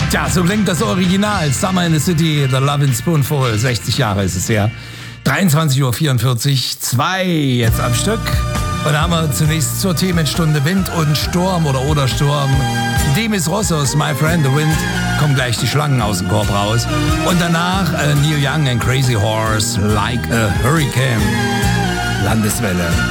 Tja, so klingt das Original. Summer in the City, The Lovin' Spoonful. 60 Jahre ist es her. 23.44 Uhr, 2 jetzt am Stück. Und da haben wir zunächst zur Themenstunde Wind und Sturm oder Sturm. Demis Rossos, My Friend the Wind. Kommen gleich die Schlangen aus dem Korb raus. Und danach Neil Young and Crazy Horse, Like a Hurricane. Landeswelle.